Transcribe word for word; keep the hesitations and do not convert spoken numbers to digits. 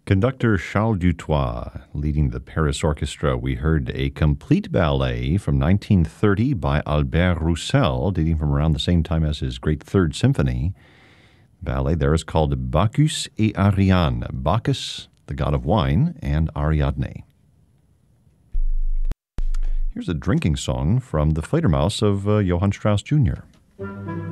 Conductor Charles Dutoit leading the Paris Orchestra. We heard a complete ballet from nineteen thirty by Albert Roussel, dating from around the same time as his great Third Symphony. Ballet there is called Bacchus et Ariane, Bacchus, the god of wine, and Ariadne. Here's a drinking song from the Fledermaus of uh, Johann Strauss Junior